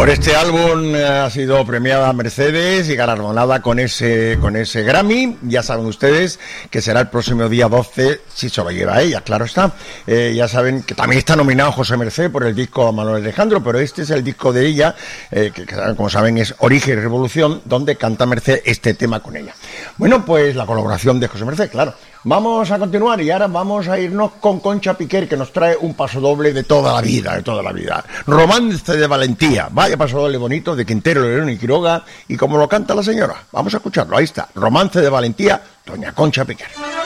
Por este álbum ha sido premiada Mercedes y galardonada con ese Grammy. Ya saben ustedes que será el próximo día 12, si se lo lleva ella, claro está. Ya saben que también está nominado José Mercé por el disco Manuel Alejandro, pero este es el disco de ella, que como saben es Origen y Revolución, donde canta Mercé este tema con ella. Bueno, pues la colaboración de José Mercé, claro. Vamos a continuar y ahora vamos a irnos con Concha Piquer, que nos trae un pasodoble de toda la vida, Romance de Valentía. Vaya pasodoble bonito de Quintero, León y Quiroga, y como lo canta la señora. Vamos a escucharlo, ahí está. Romance de Valentía, doña Concha Piquer.